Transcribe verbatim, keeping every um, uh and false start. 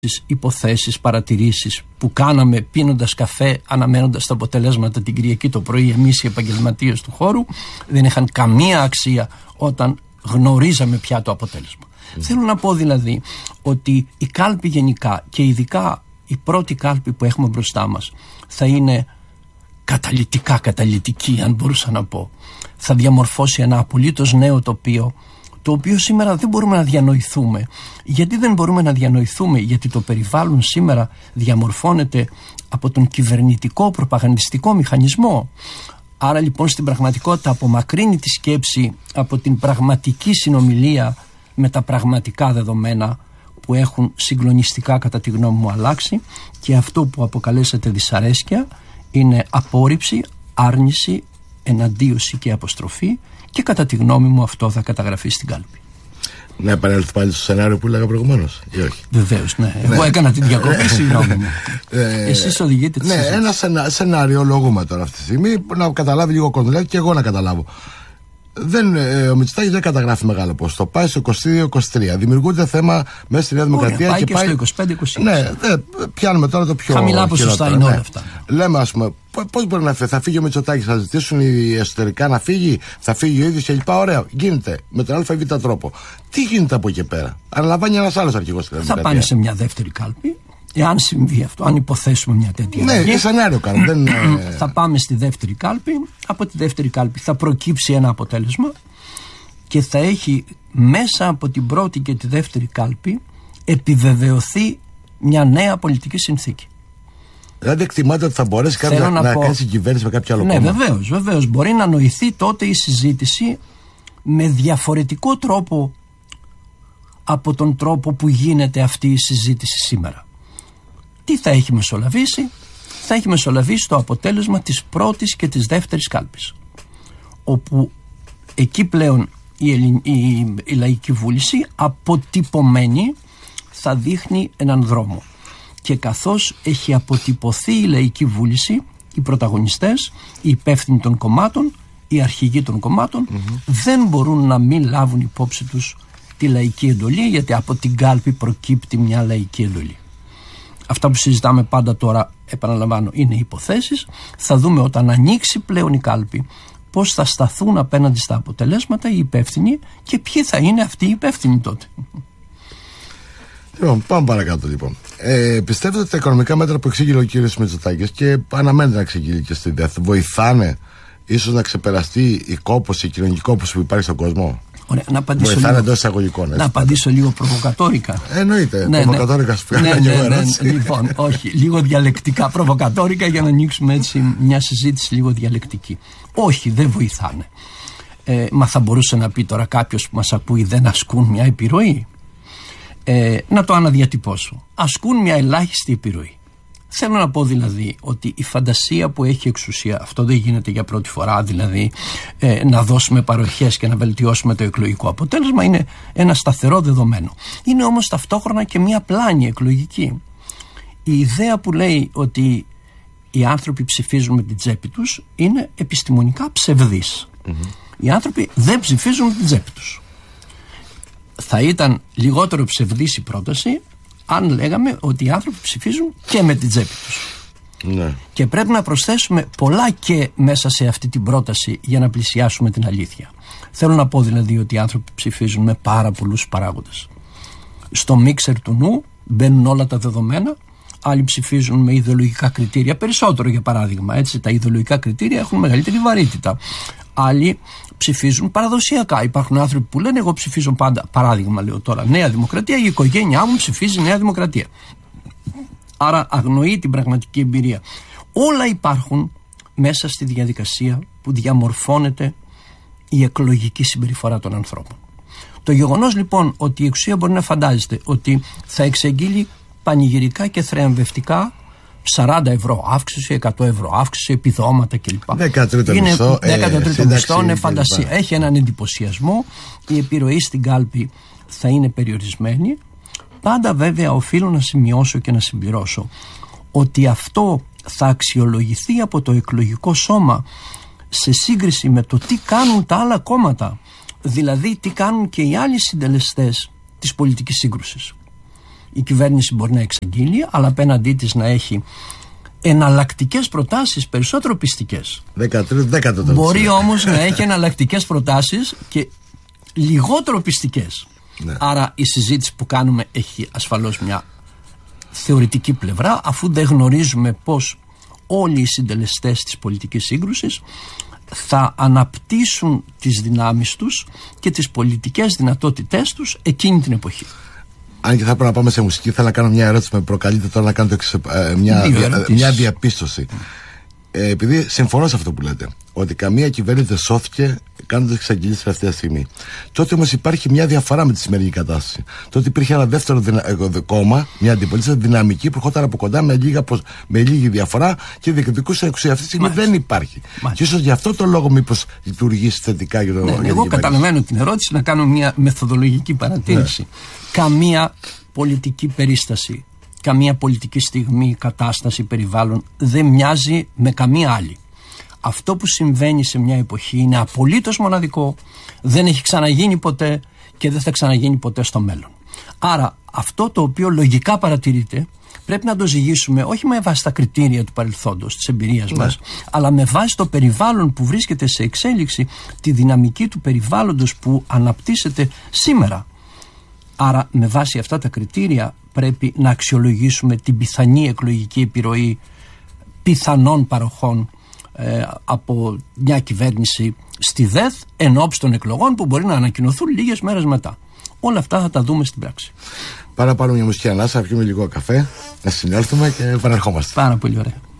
υποθέσεις, παρατηρήσεις που κάναμε πίνοντας καφέ, αναμένοντας τα αποτελέσματα την Κυριακή το πρωί, εμείς οι επαγγελματίες του χώρου, δεν είχαν καμία αξία όταν γνωρίζαμε πια το αποτέλεσμα. Mm. Θέλω να πω δηλαδή ότι η κάλπη γενικά και ειδικά η πρώτη κάλπη που έχουμε μπροστά μας θα είναι καταλυτικά καταλυτική, αν μπορούσα να πω. Θα διαμορφώσει ένα απολύτως νέο τοπίο, το οποίο σήμερα δεν μπορούμε να διανοηθούμε. Γιατί δεν μπορούμε να διανοηθούμε? Γιατί το περιβάλλον σήμερα διαμορφώνεται από τον κυβερνητικό προπαγανδιστικό μηχανισμό. Άρα λοιπόν στην πραγματικότητα απομακρύνει τη σκέψη από την πραγματική συνομιλία με τα πραγματικά δεδομένα που έχουν συγκλονιστικά κατά τη γνώμη μου αλλάξει, και αυτό που αποκαλέσατε δυσαρέσκεια είναι απόρριψη, άρνηση, εναντίωση και αποστροφή, και κατά τη γνώμη μου αυτό θα καταγραφεί στην κάλπη. Να επανέλθω πάλι στο σενάριο που έλεγα προηγουμένως, ή όχι? Βεβαίως, ναι. Εγώ ναι. έκανα την διακοπή, συγγνώμη μου. Εσείς οδηγείτε τη συζήτηση. Ναι, ένα σενα, σενάριο λογούμε τώρα αυτή τη στιγμή, να καταλάβει λίγο κόσμο, δηλαδή και εγώ να καταλάβω. Δεν, ε, ο Μητσοτάκης δεν καταγράφει μεγάλο ποσοστό. Πάει στο είκοσι δύο είκοσι τρία. Δημιουργούνται θέμα μέσα στη Νέα Δημοκρατία. Πάει και, και πάει στο είκοσι πέντε είκοσι έξι. Ναι, δε, πιάνουμε τώρα το πιο. Χαμηλά ποσοστά είναι όλα αυτά. Λέμε, ας πούμε, πώς μπορεί να φύγει? Θα φύγει ο Μητσοτάκης, θα ζητήσουν οι εσωτερικά να φύγει, θα φύγει ο ίδιος κλπ. Ωραίο. Γίνεται με τον ΑΒ τρόπο. Τι γίνεται από εκεί πέρα? Αναλαμβάνει ένας άλλος αρχηγός στη Νέα Δημοκρατία. Θα πάνε σε μια δεύτερη κάλπη. Εάν συμβεί αυτό, αν υποθέσουμε μια τέτοια ναι, αλλαγή, σενάριο κάνω, δεν... θα πάμε στη δεύτερη κάλπη. Από τη δεύτερη κάλπη θα προκύψει ένα αποτέλεσμα και θα έχει μέσα από την πρώτη και τη δεύτερη κάλπη επιβεβαιωθεί μια νέα πολιτική συνθήκη. Δηλαδή εκτιμάται ότι θα μπορέσει κάποια, να, να πω... κάνει συγκυβέρνηση με κάποιο άλλο ναι, κόμμα. Ναι, βεβαίως, βεβαίως. Μπορεί να νοηθεί τότε η συζήτηση με διαφορετικό τρόπο από τον τρόπο που γίνεται αυτή η συζήτηση σήμερα. Τι θα έχει μεσολαβήσει? Θα έχει μεσολαβήσει το αποτέλεσμα της πρώτης και της δεύτερης κάλπης, όπου εκεί πλέον η, Ελλην... η... η Λαϊκή Βούληση αποτυπωμένη θα δείχνει έναν δρόμο, και καθώς έχει αποτυπωθεί η Λαϊκή Βούληση, οι πρωταγωνιστές, οι υπεύθυνοι των κομμάτων, οι αρχηγοί των κομμάτων mm-hmm. δεν μπορούν να μην λάβουν υπόψη τους τη λαϊκή εντολή, γιατί από την κάλπη προκύπτει μια λαϊκή εντολή. Αυτά που συζητάμε πάντα τώρα, επαναλαμβάνω, είναι υποθέσεις. Θα δούμε όταν ανοίξει πλέον η κάλπη πώς θα σταθούν απέναντι στα αποτελέσματα οι υπεύθυνοι και ποιοι θα είναι αυτοί οι υπεύθυνοι τότε. Λοιπόν, πάμε παρακάτω λοιπόν. Ε, πιστεύετε ότι τα οικονομικά μέτρα που εξήγηλε ο κύριος Μητσοτάκης, και αναμένεται να εξηγήλει και στην ΔΕΘ, βοηθάνε ίσως να ξεπεραστεί η κόπωση, η κοινωνική κόπωση που υπάρχει στον κόσμο? Ωραία, να απαντήσω βοηθάνε λίγο, εντός εισαγωγικών. να απαντήσω λίγο προβοκατόρικα. Εννοείται, ναι, προβοκατόρικα σου ναι, ναι, ναι, ναι, λοιπόν, όχι, λίγο διαλεκτικά προβοκατόρικα, για να ανοίξουμε έτσι μια συζήτηση λίγο διαλεκτική. Όχι, δεν βοηθάνε. Ε, μα θα μπορούσε να πει τώρα κάποιος που μας ακούει, δεν ασκούν μια επιρροή? Ε, να το αναδιατυπώσω. Ασκούν μια ελάχιστη επιρροή. Θέλω να πω δηλαδή ότι η φαντασία που έχει εξουσία, αυτό δεν γίνεται για πρώτη φορά, δηλαδή ε, να δώσουμε παροχές και να βελτιώσουμε το εκλογικό αποτέλεσμα, είναι ένα σταθερό δεδομένο. Είναι όμως ταυτόχρονα και μια πλάνη εκλογική. Η ιδέα που λέει ότι οι άνθρωποι ψηφίζουν με την τσέπη τους είναι επιστημονικά ψευδής. Mm-hmm. Οι άνθρωποι δεν ψηφίζουν με την τσέπη τους. Θα ήταν λιγότερο ψευδής η πρόταση αν λέγαμε ότι οι άνθρωποι ψηφίζουν και με την τσέπη τους. Ναι. Και πρέπει να προσθέσουμε πολλά και μέσα σε αυτή την πρόταση για να πλησιάσουμε την αλήθεια. Θέλω να πω δηλαδή ότι οι άνθρωποι ψηφίζουν με πάρα πολλούς παράγοντες. Στο μίξερ του νου μπαίνουν όλα τα δεδομένα. Άλλοι ψηφίζουν με ιδεολογικά κριτήρια περισσότερο, για παράδειγμα. Έτσι, τα ιδεολογικά κριτήρια έχουν μεγαλύτερη βαρύτητα. Άλλοι ψηφίζουν παραδοσιακά. Υπάρχουν άνθρωποι που λένε: εγώ ψηφίζω πάντα, παράδειγμα λέω τώρα, Νέα Δημοκρατία, η οικογένειά μου ψηφίζει Νέα Δημοκρατία. Άρα αγνοεί την πραγματική εμπειρία. Όλα υπάρχουν μέσα στη διαδικασία που διαμορφώνεται η εκλογική συμπεριφορά των ανθρώπων. Το γεγονός λοιπόν ότι η εξουσία μπορεί να φαντάζεται ότι θα εξεγγείλει πανηγυρικά και θριαμβευτικά σαράντα ευρώ αύξηση, εκατό ευρώ αύξηση, επιδόματα κλπ. δεκατρίτο μισθό, δεκατρίτο μισθό είναι φαντασία. Έχει έναν εντυπωσιασμό. Η επιρροή στην κάλπη θα είναι περιορισμένη. Πάντα βέβαια οφείλω να σημειώσω και να συμπληρώσω ότι αυτό θα αξιολογηθεί από το εκλογικό σώμα σε σύγκριση με το τι κάνουν τα άλλα κόμματα. Δηλαδή τι κάνουν και οι άλλοι συντελεστές της πολιτικής σύγκρουσης. η κυβέρνηση μπορεί να εξαγγείλει, αλλά απέναντί της να έχει εναλλακτικές προτάσεις περισσότερο πιστικές. Μπορεί όμως να έχει εναλλακτικές προτάσεις και λιγότερο πιστικές. Ναι. Άρα η συζήτηση που κάνουμε έχει ασφαλώς μια θεωρητική πλευρά, αφού δεν γνωρίζουμε πώς όλοι οι συντελεστές της πολιτικής σύγκρουσης θα αναπτύσσουν τις δυνάμεις τους και τις πολιτικές δυνατότητές τους εκείνη την εποχή. Αν και θα πρέπει να πάμε σε μουσική, θέλω να κάνω μια ερώτηση, με προκαλείτε τώρα να κάνω ε, μια, ε, μια διαπίστωση. Ε, επειδή συμφωνώ σε αυτό που λέτε, ότι καμία κυβέρνηση δεν σώθηκε κάνοντας εξαγγελίες τελευταία στιγμή. Τότε όμως υπάρχει μια διαφορά με τη σημερινή κατάσταση. Τότε υπήρχε ένα δεύτερο δυνα... κόμμα, μια αντιπολίτευση δυναμική που ερχόταν από κοντά με, λίγα, με λίγη διαφορά και διεκδικούσε εξουσία. Αυτή τη στιγμή δεν υπάρχει. Μάλιστα. Και ίσως γι' αυτό το λόγο μήπως λειτουργήσει θετικά για το. Ναι, εγώ καταλαβαίνω την ερώτηση, να κάνω μια μεθοδολογική παρατήρηση. Ναι. Καμία πολιτική περίσταση, καμία πολιτική στιγμή, κατάσταση, περιβάλλον δεν μοιάζει με καμία άλλη. Αυτό που συμβαίνει σε μια εποχή είναι απολύτως μοναδικό, δεν έχει ξαναγίνει ποτέ και δεν θα ξαναγίνει ποτέ στο μέλλον. Άρα αυτό το οποίο λογικά παρατηρείται πρέπει να το ζυγίσουμε όχι με βάση τα κριτήρια του παρελθόντος, της εμπειρίας μας, ναι. αλλά με βάση το περιβάλλον που βρίσκεται σε εξέλιξη, τη δυναμική του περιβάλλοντος που αναπτύσσεται σήμερα. Άρα με βάση αυτά τα κριτήρια πρέπει να αξιολογήσουμε την πιθανή εκλογική επιρροή πιθανών παροχών ε, από μια κυβέρνηση στη ΔΕΘ εν ώψη των εκλογών που μπορεί να ανακοινωθούν λίγες μέρες μετά. Όλα αυτά θα τα δούμε στην πράξη. Πάρα πάρουμε μια μουσική ανάσα, πιούμε λίγο καφέ, να συνέλθουμε και επαναρχόμαστε. Πάρα πολύ ωραία.